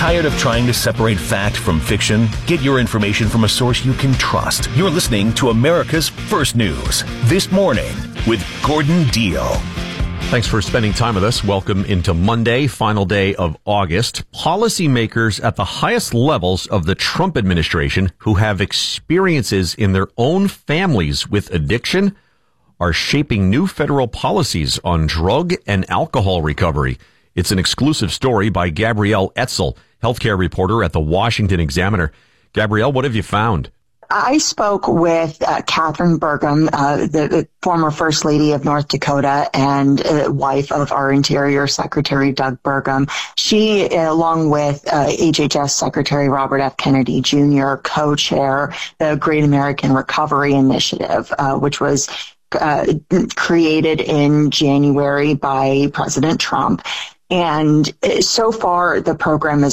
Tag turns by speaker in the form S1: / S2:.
S1: Tired of trying to separate fact from fiction? Get your information from a source you can trust. You're listening to America's First News This Morning with Gordon Deal.
S2: Thanks for spending time with us. Welcome into Monday, final day of August. Policymakers at the highest levels of the Trump administration who have experiences in their own families with addiction are shaping new federal policies on drug and alcohol recovery. It's an exclusive story by Gabrielle Etzel, healthcare reporter at the Washington Examiner. Gabrielle, what have you found?
S3: I spoke with Catherine Burgum, the former First Lady of North Dakota and wife of our Interior Secretary, Doug Burgum. She, along with HHS Secretary Robert F. Kennedy Jr., co-chair the Great American Recovery Initiative, which was created in January by President Trump. And so far, the program is